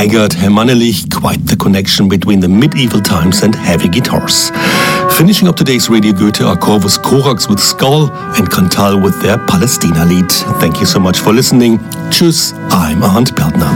Weigert, Herr Mannerlich, quite the connection between the medieval times and heavy guitars. Finishing up today's Radio Goethe are Corvus Corax with Skull and Cantal with their Palestina Lied. Thank you so much for listening. Tschüss, I'm Arndt Peltner.